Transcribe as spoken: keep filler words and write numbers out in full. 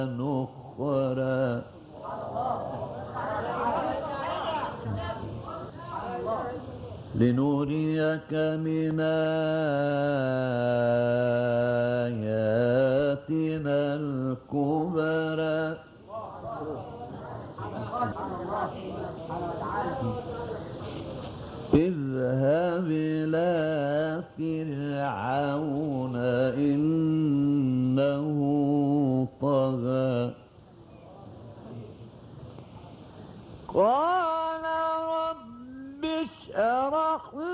نخرى لنريك من آياتنا الكبرى اذهب إلى فرعون إنه طغى قال رب اشرح